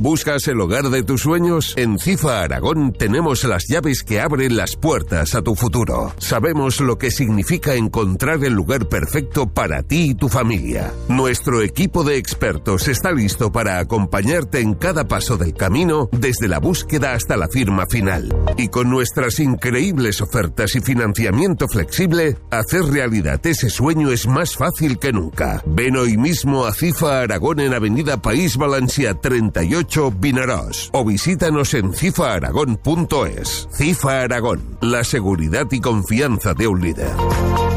¿Buscas el hogar de tus sueños? En CIFA Aragón tenemos las llaves que abren las puertas a tu futuro. Sabemos lo que significa encontrar el lugar perfecto para ti y tu familia. Nuestro equipo de expertos está listo para acompañarte en cada paso del camino, desde la búsqueda hasta la firma final. Y con nuestras increíbles ofertas y financiamiento flexible, hacer realidad ese sueño es más fácil que nunca. Ven hoy mismo a CIFA Aragón en Avenida País Valencià 38, Vinaròs, o visítanos en cifaaragón.es. CIFA Aragón, la seguridad y confianza de un líder.